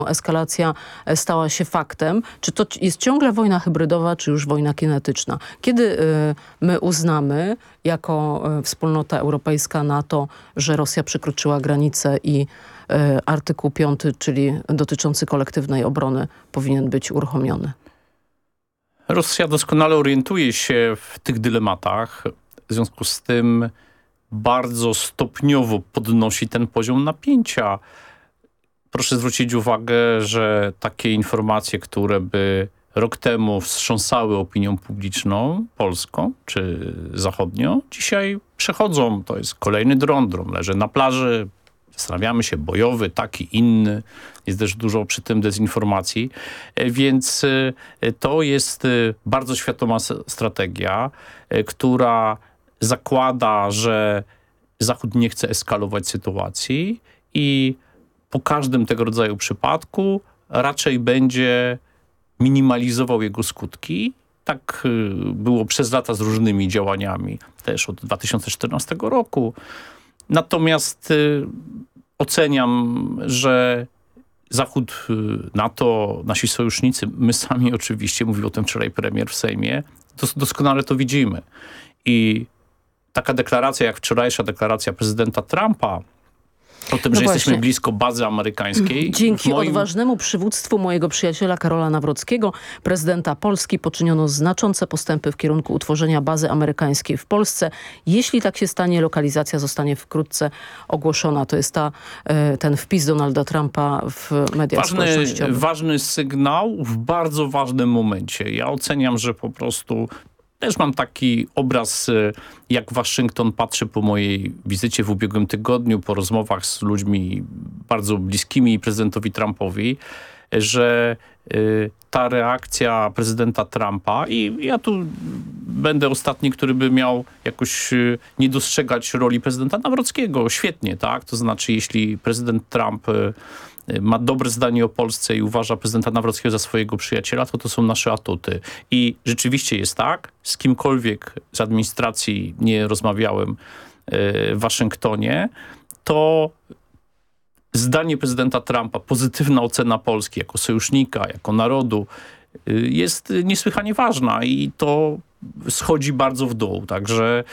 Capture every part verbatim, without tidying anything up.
eskalacja stała się faktem. Czy to jest ciągle wojna hybrydowa, czy już wojna kinetyczna? Kiedy my uznamy jako wspólnota europejska NATO, że Rosja przekroczyła granicę i artykuł piąty, czyli dotyczący kolektywnej obrony, powinien być uruchomiony? Rosja doskonale orientuje się w tych dylematach. W związku z tym bardzo stopniowo podnosi ten poziom napięcia. Proszę zwrócić uwagę, że takie informacje, które by rok temu wstrząsały opinią publiczną polską czy zachodnią, dzisiaj przechodzą. To jest kolejny dron, dron leży na plaży, zastanawiamy się, bojowy, taki, inny. Jest też dużo przy tym dezinformacji. Więc to jest bardzo świadoma strategia, która zakłada, że Zachód nie chce eskalować sytuacji i po każdym tego rodzaju przypadku raczej będzie minimalizował jego skutki. Tak było przez lata z różnymi działaniami, też od dwa tysiące czternastego roku. Natomiast y, oceniam, że Zachód, NATO, nasi sojusznicy, my sami oczywiście, mówił o tym wczoraj premier w Sejmie, dos doskonale to widzimy. I taka deklaracja, jak wczorajsza deklaracja prezydenta Trumpa, o tym, no że właśnie. jesteśmy blisko bazy amerykańskiej. Dzięki moim... odważnemu przywództwu mojego przyjaciela Karola Nawrockiego, prezydenta Polski, poczyniono znaczące postępy w kierunku utworzenia bazy amerykańskiej w Polsce. Jeśli tak się stanie, lokalizacja zostanie wkrótce ogłoszona. To jest ta, ten wpis Donalda Trumpa w mediach ważny, społecznościowych. Ważny sygnał w bardzo ważnym momencie. Ja oceniam, że po prostu też mam taki obraz, jak Waszyngton patrzy po mojej wizycie w ubiegłym tygodniu, po rozmowach z ludźmi bardzo bliskimi prezydentowi Trumpowi, że y, ta reakcja prezydenta Trumpa, i ja tu będę ostatni, który by miał jakoś y, nie dostrzegać roli prezydenta Nawrockiego. Świetnie, tak? To znaczy, jeśli prezydent Trump y, ma dobre zdanie o Polsce i uważa prezydenta Nawrockiego za swojego przyjaciela, to to są nasze atuty. I rzeczywiście jest tak, z kimkolwiek z administracji nie rozmawiałem w Waszyngtonie, to zdanie prezydenta Trumpa, pozytywna ocena Polski jako sojusznika, jako narodu jest niesłychanie ważna i to schodzi bardzo w dół. Także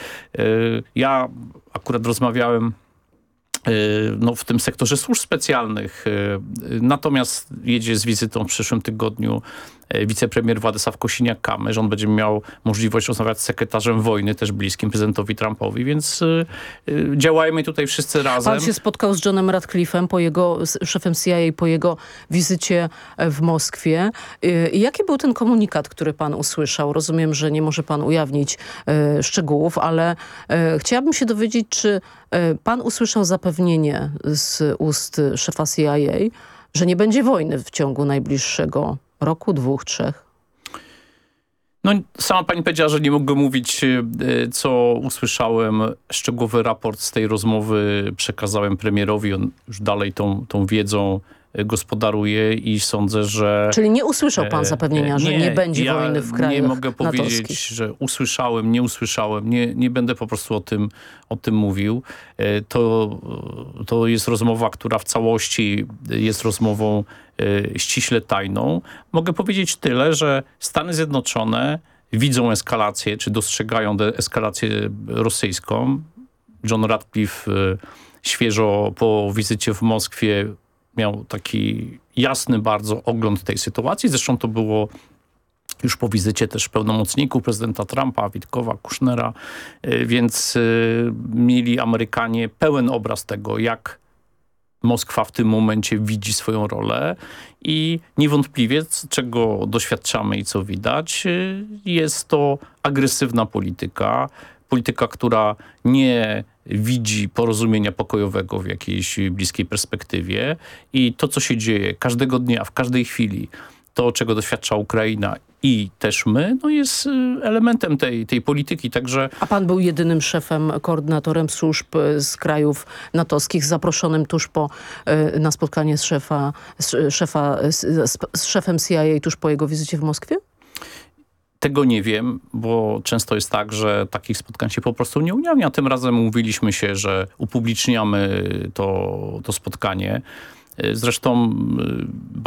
ja akurat rozmawiałem no, w tym sektorze służb specjalnych. Natomiast jedzie z wizytą w przyszłym tygodniu wicepremier Władysław Kosiniak-Kamysz. On będzie miał możliwość rozmawiać z sekretarzem wojny, też bliskim prezydentowi Trumpowi, więc działajmy tutaj wszyscy razem. Pan się spotkał z Johnem Ratcliffe'em, po jego, z szefem C I A, po jego wizycie w Moskwie. Jaki był ten komunikat, który pan usłyszał? Rozumiem, że nie może pan ujawnić e, szczegółów, ale e, chciałabym się dowiedzieć, czy e, pan usłyszał zapewnienie z ust szefa C I A, że nie będzie wojny w ciągu najbliższego roku, dwóch, trzech? No, sama pani powiedziała, że nie mogę mówić, co usłyszałem. Szczegółowy raport z tej rozmowy przekazałem premierowi. On już dalej tą, tą wiedzą gospodaruje i sądzę, że... Czyli nie usłyszał pan zapewnienia, że nie, nie będzie ja wojny w krajach nie mogę powiedzieć, natowskich. że usłyszałem, nie usłyszałem. Nie, nie będę po prostu o tym, o tym mówił. To, to jest rozmowa, która w całości jest rozmową ściśle tajną. Mogę powiedzieć tyle, że Stany Zjednoczone widzą eskalację, czy dostrzegają eskalację rosyjską. John Ratcliffe świeżo po wizycie w Moskwie miał taki jasny bardzo ogląd tej sytuacji. Zresztą to było już po wizycie też pełnomocników prezydenta Trumpa, Witkowa, Kushnera, więc mieli Amerykanie pełen obraz tego, jak Moskwa w tym momencie widzi swoją rolę i niewątpliwie, czego doświadczamy i co widać, jest to agresywna polityka, polityka, która nie widzi porozumienia pokojowego w jakiejś bliskiej perspektywie i to, co się dzieje każdego dnia, w każdej chwili, to, czego doświadcza Ukraina i też my, no jest elementem tej, tej polityki. Także... A pan był jedynym szefem, koordynatorem służb z krajów natowskich, zaproszonym tuż po, na spotkanie z, szefa, z, szefa, z, z szefem C I A tuż po jego wizycie w Moskwie? Tego nie wiem, bo często jest tak, że takich spotkań się po prostu nie ujawnia. Tym razem umówiliśmy się, że upubliczniamy to, to spotkanie. Zresztą